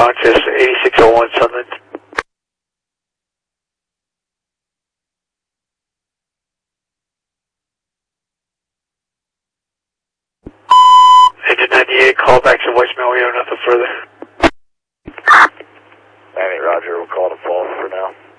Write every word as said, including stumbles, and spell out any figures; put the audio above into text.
Rochester, eighty-six oh one Sunland. Engine ninety-eight, call back to voicemail, we have nothing further. ninety-eight, Roger, we'll call it a false for now.